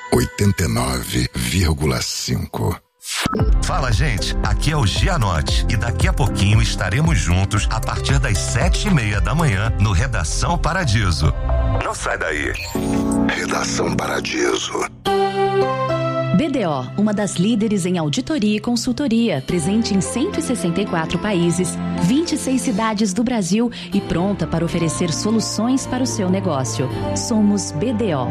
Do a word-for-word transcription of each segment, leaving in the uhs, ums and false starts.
oitenta e nove vírgula cinco. Fala, gente, aqui é o Gianotti e daqui a pouquinho estaremos juntos a partir das sete e meia da manhã no Redação Paradiso. Não sai daí. Redação Paradiso. B D O, uma das líderes em auditoria e consultoria, presente em cento e sessenta e quatro países, vinte e seis cidades do Brasil e pronta para oferecer soluções para o seu negócio. Somos B D O.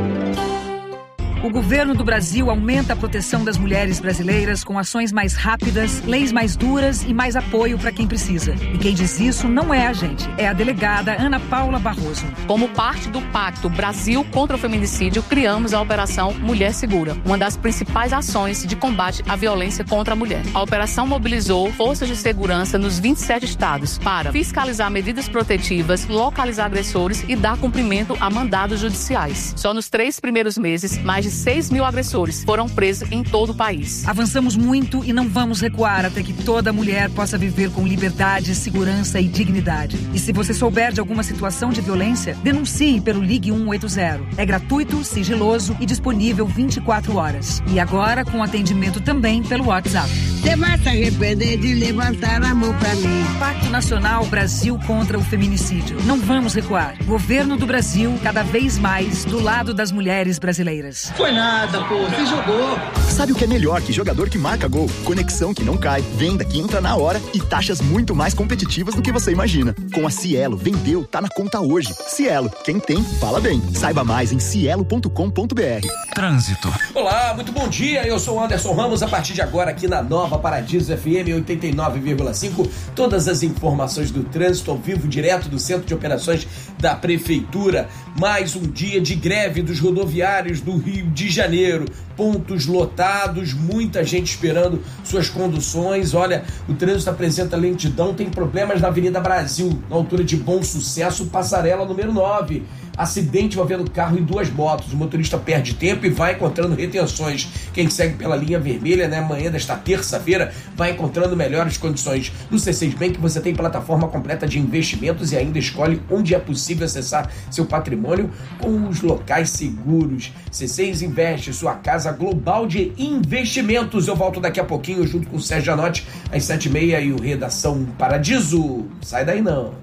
O governo do Brasil aumenta a proteção das mulheres brasileiras com ações mais rápidas, leis mais duras e mais apoio para quem precisa. E quem diz isso não é a gente, é a delegada Ana Paula Barroso. Como parte do Pacto Brasil contra o Feminicídio, criamos a Operação Mulher Segura, uma das principais ações de combate à violência contra a mulher. A operação mobilizou forças de segurança nos vinte e sete estados para fiscalizar medidas protetivas, localizar agressores e dar cumprimento a mandados judiciais. Só nos três primeiros meses, mais de seis mil agressores foram presos em todo o país. Avançamos muito e não vamos recuar até que toda mulher possa viver com liberdade, segurança e dignidade. E se você souber de alguma situação de violência, denuncie pelo Ligue um oito zero. É gratuito, sigiloso e disponível vinte e quatro horas. E agora com atendimento também pelo WhatsApp. Você vai se arrepender de levantar a mão pra mim. Pacto Nacional Brasil contra o Feminicídio. Não vamos recuar. Governo do Brasil, cada vez mais do lado das mulheres brasileiras. Foi nada, pô, você jogou. Sabe o que é melhor que jogador que marca gol? Conexão que não cai, venda que entra na hora e taxas muito mais competitivas do que você imagina. Com a Cielo, vendeu, tá na conta hoje. Cielo, quem tem, fala bem. Saiba mais em cielo ponto com ponto br. Trânsito. Olá, muito bom dia, eu sou o Anderson Ramos, a partir de agora aqui na Nova Paradiso F M oitenta e nove vírgula cinco, todas as informações do trânsito ao vivo, direto do Centro de Operações da Prefeitura. Mais um dia de greve dos rodoviários do Rio de Janeiro, pontos lotados, muita gente esperando suas conduções. Olha, o trânsito apresenta lentidão, tem problemas na Avenida Brasil, na altura de Bom Sucesso, passarela número nove. Acidente envolvendo carro e duas motos. O motorista perde tempo e vai encontrando retenções. Quem segue pela linha vermelha, né, amanhã desta terça-feira, vai encontrando melhores condições. No C seis Bank você tem plataforma completa de investimentos e ainda escolhe onde é possível acessar seu patrimônio com os locais seguros. C seis Investe, sua casa global de investimentos. Eu volto daqui a pouquinho junto com o Sérgio Gianotti às sete e meia e o Redação Paradiso. Sai daí não.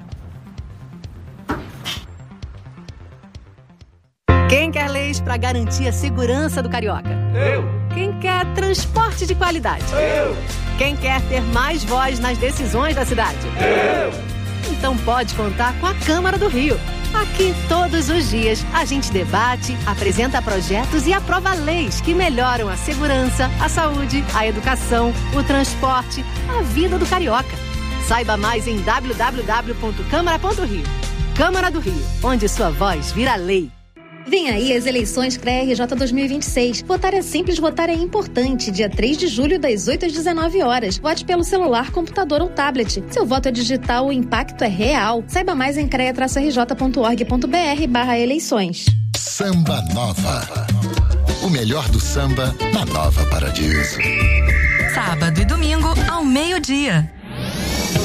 Quem quer leis para garantir a segurança do carioca? Eu. Quem quer transporte de qualidade? Eu. Quem quer ter mais voz nas decisões da cidade? Eu. Então pode contar com a Câmara do Rio. Aqui, todos os dias, a gente debate, apresenta projetos e aprova leis que melhoram a segurança, a saúde, a educação, o transporte, a vida do carioca. Saiba mais em w w w ponto câmara ponto rio. Câmara do Rio, onde sua voz vira lei. Vem aí as eleições C R E R J dois mil e vinte e seis. Votar é simples, votar é importante. Dia três de julho, das oito às dezenove horas. Vote pelo celular, computador ou tablet. Seu voto é digital, o impacto é real. Saiba mais em crea r j ponto org ponto b r barra eleições. Samba Nova. O melhor do samba na Nova Paradiso. Sábado e domingo ao meio-dia.